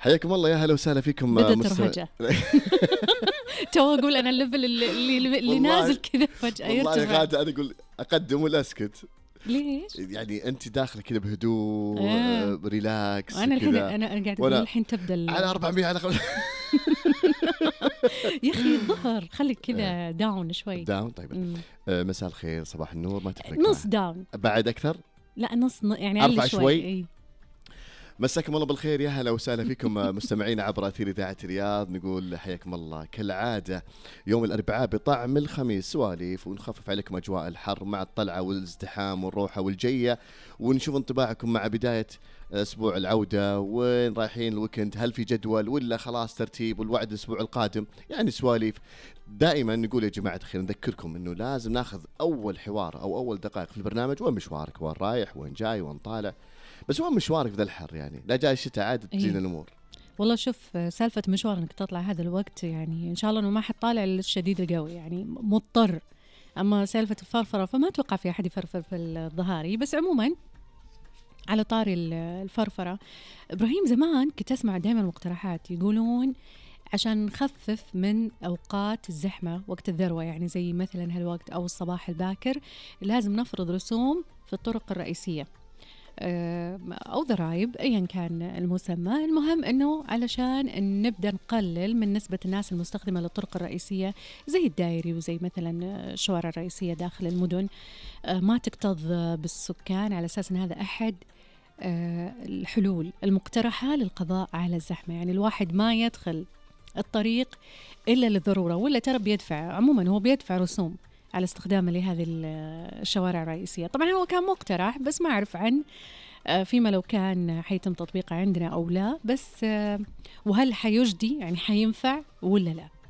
حياكم الله، يا هلا وسهلا فيكم. بدأت رهجة. تو أقول أنا الليفل اللي نازل كذا فجأة يرتفع. والله غادة أنا أقول أقدم ولا أسكت. ليش؟ يعني أنت داخلة كذا بهدوء ريلاكس. أنا الحين أنا قاعد أقول الحين تبدأ على 400 على يا أخي الظهر خليك كذا داون شوي. داون طيب. مساء الخير، صباح النور، ما تفرق. نص داون بعد أكثر؟ لا نص يعني أرفع شوي. إيه. مساكم الله بالخير، يا هلا وسهلا فيكم مستمعين عبر أثير إذاعة الرياض. نقول حياكم الله كالعادة يوم الأربعاء بطعم الخميس، سواليف ونخفف عليكم أجواء الحر مع الطلعة والازدحام والروحة والجية، ونشوف انطباعكم مع بداية أسبوع العودة. وين رايحين الويكند؟ هل في جدول ولا خلاص ترتيب والوعد الأسبوع القادم؟ يعني سواليف. دائما نقول يا جماعة الخير، نذكركم أنه لازم ناخذ أول حوار أو أول دقائق في البرنامج وين مشوارك، وين رايح، وين جاي، وين طالع. بس وين مشوارك في ذا الحر؟ يعني لا جاي الشتاء عاد تزين الأمور. والله شوف، سالفة مشوار انك تطلع هذا الوقت يعني ان شاء الله انه ما حد طالع للشديد القوي، يعني مضطر. اما سالفة الفرفرة فما اتوقع في احد يفرفر في الظهاري. بس عموما على طاري الفرفرة، ابراهيم زمان كنت اسمع دائما مقترحات يقولون عشان نخفف من اوقات الزحمة وقت الذروة، يعني زي مثلا هالوقت او الصباح الباكر لازم نفرض رسوم في الطرق الرئيسية أو ضرائب أيا كان المسمى. المهم أنه علشان نبدأ نقلل من نسبة الناس المستخدمة للطرق الرئيسية زي الدائري وزي مثلا الشوارع الرئيسية داخل المدن ما تكتظ بالسكان، على أساس أن هذا أحد الحلول المقترحة للقضاء على الزحمة. يعني الواحد ما يدخل الطريق إلا للضرورة، ولا ترى بيدفع، عموما هو بيدفع رسوم على استخدامه لهذه الشوارع الرئيسية. طبعا هو كان مقترح بس ما أعرف عن فيما لو كان حيتم تطبيقه عندنا أو لا، بس وهل حيجدي يعني حينفع ولا لا.